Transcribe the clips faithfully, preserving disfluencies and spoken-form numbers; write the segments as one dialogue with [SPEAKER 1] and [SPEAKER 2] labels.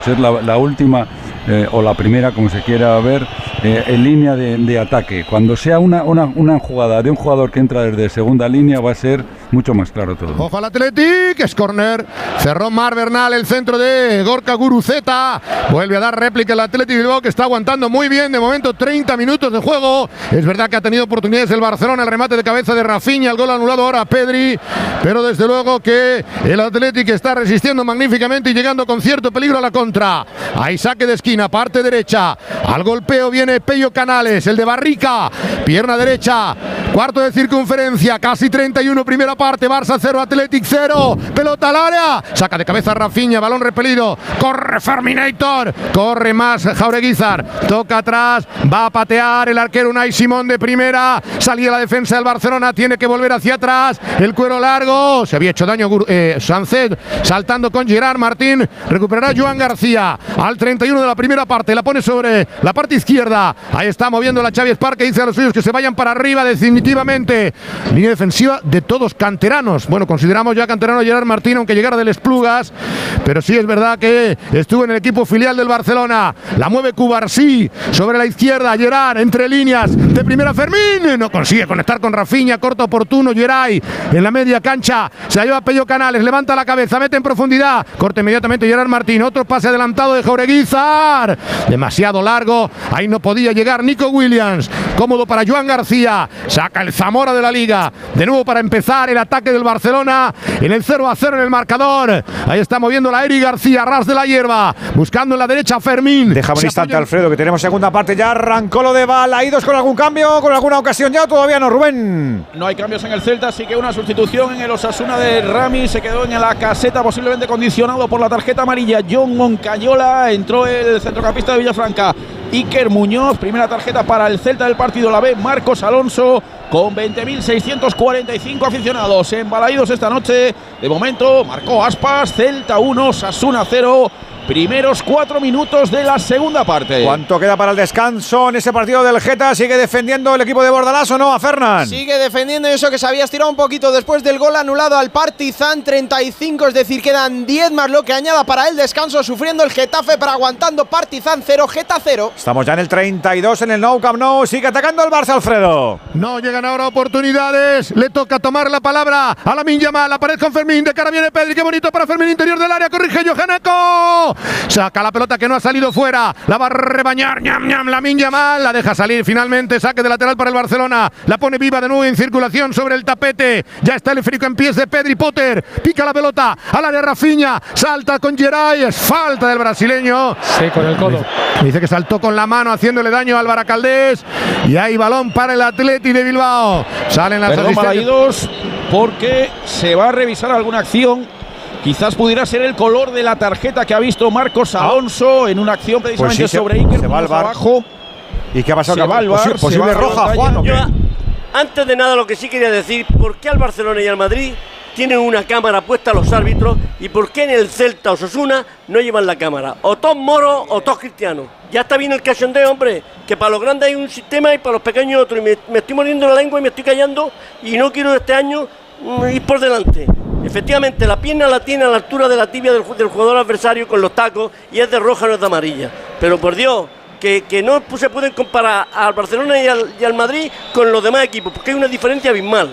[SPEAKER 1] Es la, la última eh, o la primera, como se quiera ver, eh, en línea de, de ataque. Cuando sea una, una, una jugada de un jugador que entra desde segunda línea, va a ser mucho más claro todo.
[SPEAKER 2] Ojo al Athletic, es córner. Cerró Mar Bernal, el centro de Gorka Guruceta. Vuelve a dar réplica el Athletic Bilbao, que está aguantando muy bien. De momento, treinta minutos de juego. Es verdad que ha tenido oportunidades el Barcelona, el remate de cabeza de Rafinha, el gol anulado ahora a Pedri. Pero desde luego que el Athletic está resistiendo magníficamente y llegando con cierto peligro a la contra. Hay saque de esquina, parte derecha. Al golpeo viene Pello Canales, el de Barrica. Pierna derecha, cuarto de circunferencia, casi treinta y uno, primera parte. Barça cero, Athletic cero. Pelota al área. Saca de cabeza Rafinha, balón repelido. Corre Ferminator. Corre más Jaureguizar. Toca atrás, va a patear el arquero Unai Simón de primera. Salía la defensa del Barcelona, tiene que volver hacia atrás. El cuero largo. Se había hecho daño eh, Sánchez, saltando con Gerard Martín. Recuperará Joan García al treinta y uno de la primera parte, la pone sobre la parte izquierda. Ahí está moviendo la Xavi Espark, que dice a los suyos que se vayan para arriba definitivamente. Línea defensiva de todos canteranos. Bueno, consideramos ya canterano a Gerard Martín, aunque llegara del Esplugas, pero sí es verdad que estuvo en el equipo filial del Barcelona. La mueve Cubarsí sobre la izquierda, Gerard entre líneas de primera. Fermín no consigue conectar con Rafinha, corto oportuno. Geray en la media cancha, se la lleva Pello Canales, levanta la cabeza, mete en profundidad, corta inmediatamente Gerard Martín, otro pase adelantado de Jaureguizar, demasiado largo, ahí no podía llegar Nico Williams. Cómodo para Joan García, saca el Zamora de la Liga, de nuevo para empezar el ataque del Barcelona en el cero a cero en el marcador. Ahí está moviendo la Eri García, ras de la hierba, buscando en la derecha a Fermín.
[SPEAKER 3] Déjame un instante, Alfredo, que tenemos segunda parte, ya arrancó lo de Balaídos. ¿Con algún cambio, con alguna ocasión ya o todavía no, Rubén?
[SPEAKER 4] No hay cambios en el Celta, así que una sustitución en el Osasuna de Rami, se quedó en la caseta, posiblemente condicionado por la tarjeta amarilla. John Moncayola, entró el centrocampista de Villafranca, Iker Muñoz. Primera tarjeta para el Celta del partido la ve Marcos Alonso, con veinte mil seiscientos cuarenta y cinco aficionados embalaídos esta noche. De momento marcó Aspas, Celta uno, Osasuna cero. Primeros cuatro minutos de la segunda parte.
[SPEAKER 3] ¿Cuánto queda para el descanso en ese partido del Geta? ¿Sigue defendiendo el equipo de Bordalás o no, a Fernan?
[SPEAKER 5] Sigue defendiendo, eso que se había estirado un poquito después del gol anulado al Partizan. Treinta y cinco, es decir, quedan diez más lo que añada para el descanso, sufriendo el Getafe, pero aguantando. Partizan cero, Geta cero.
[SPEAKER 3] Estamos ya en el treinta y dos en el Nou Camp Nou. Sigue atacando el Barça, Alfredo.
[SPEAKER 2] No llegan ahora oportunidades. Le toca tomar la palabra a Lamine Yamal. Aparece con Fermín, de cara viene Pedri. Qué bonito para Fermín, interior del área. Corrige Johaneko. Saca la pelota que no ha salido fuera. La va a rebañar ñam ñam Lamine Yamal. La deja salir finalmente. Saque de lateral para el Barcelona. La pone viva de nuevo en circulación sobre el tapete. Ya está el esférico en pies de Pedri. Potter pica la pelota al área. Rafinha salta con Geray. Es falta del brasileño.
[SPEAKER 6] Sí, con el codo.
[SPEAKER 2] Dice que saltó con la mano haciéndole daño al Baracaldés. Y hay balón para el Athletic de Bilbao. Salen las
[SPEAKER 4] asistencias porque se va a revisar alguna acción. Quizás pudiera ser el color de la tarjeta que ha visto Marcos Alonso en una acción precisamente
[SPEAKER 3] pues sí,
[SPEAKER 4] sobre
[SPEAKER 3] se,
[SPEAKER 4] Iker.
[SPEAKER 3] Se va al bar.
[SPEAKER 4] Abajo.
[SPEAKER 3] ¿Y qué ha pasado?
[SPEAKER 4] Se va al bar,
[SPEAKER 3] Posi posible
[SPEAKER 4] se
[SPEAKER 3] roja,
[SPEAKER 4] va
[SPEAKER 3] Juan. ¿O qué?
[SPEAKER 7] Antes de nada, lo que sí quería decir, ¿por qué al Barcelona y al Madrid tienen una cámara puesta a los árbitros y por qué en el Celta o Osasuna no llevan la cámara? O todos moros o todos cristianos. Ya está bien el cachondeo, hombre, que para los grandes hay un sistema y para los pequeños otro. Y me, me estoy muriendo la lengua y me estoy callando y no quiero este año mm, ir por delante. Efectivamente, la pierna la tiene a la altura de la tibia del, del jugador adversario con los tacos y es de roja, no es de amarilla. Pero por Dios, que, que no se pueden comparar al Barcelona y al, y al Madrid con los demás equipos, porque hay una diferencia abismal.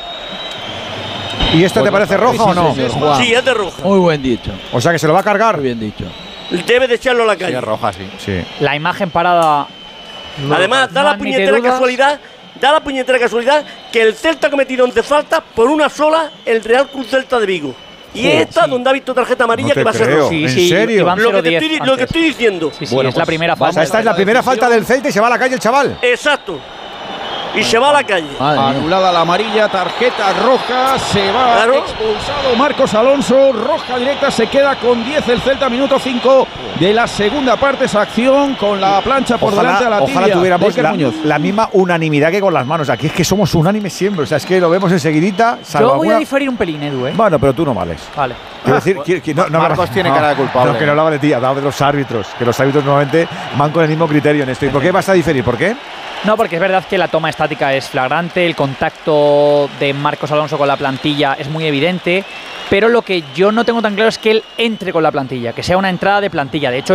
[SPEAKER 3] ¿Y esta bueno, te parece roja sí, o no?
[SPEAKER 7] Señor, sí, es de roja.
[SPEAKER 6] Muy buen dicho.
[SPEAKER 3] O sea que se lo va a cargar.
[SPEAKER 6] Muy bien dicho.
[SPEAKER 7] Debe de echarlo a la calle.
[SPEAKER 6] Sí, es roja, sí.
[SPEAKER 3] sí.
[SPEAKER 8] La imagen parada.
[SPEAKER 7] Además, da la puñetera casualidad. Da la puñetera casualidad que el Celta ha cometido once faltas por una sola, el Real Club Celta de Vigo. Y sí, esta sí. donde ha visto tarjeta amarilla
[SPEAKER 3] no
[SPEAKER 7] que va a ser
[SPEAKER 3] roja.
[SPEAKER 7] Sí,
[SPEAKER 3] ¿En
[SPEAKER 7] sí,
[SPEAKER 3] serio?
[SPEAKER 7] Lo que, te estoy, lo que estoy diciendo.
[SPEAKER 8] Sí, sí, bueno, es pues, la primera falta.
[SPEAKER 3] O sea, esta es la primera falta del Celta y se va a la calle el chaval.
[SPEAKER 7] Exacto. Y se va a la calle.
[SPEAKER 4] Anulada la amarilla, tarjeta roja, se va claro. expulsado Marcos Alonso, roja directa, se queda con diez el Celta, minuto cinco de la segunda parte, esa acción con la plancha por
[SPEAKER 3] ojalá,
[SPEAKER 4] delante de la tibia.
[SPEAKER 3] Ojalá tuviéramos la, la misma unanimidad que con las manos, aquí es que somos unánimes siempre, o sea, es que lo vemos enseguidita.
[SPEAKER 8] Yo voy
[SPEAKER 3] alguna...
[SPEAKER 8] a diferir un pelín, Edu, ¿eh?
[SPEAKER 3] Bueno, pero tú no vales.
[SPEAKER 8] Vale.
[SPEAKER 3] Quiero decir, que, que no, no
[SPEAKER 6] Marcos
[SPEAKER 3] no,
[SPEAKER 6] tiene
[SPEAKER 3] no,
[SPEAKER 6] cara de culpable.
[SPEAKER 3] No, que no hablaba de ti, hablaba de los árbitros, que los árbitros normalmente van con el mismo criterio en esto. ¿Y por qué vas a diferir? ¿Por qué?
[SPEAKER 8] No, porque es verdad que la toma estática es flagrante, el contacto de Marcos Alonso con la plantilla es muy evidente, pero lo que yo no tengo tan claro es que él entre con la plantilla, que sea una entrada de plantilla. De hecho,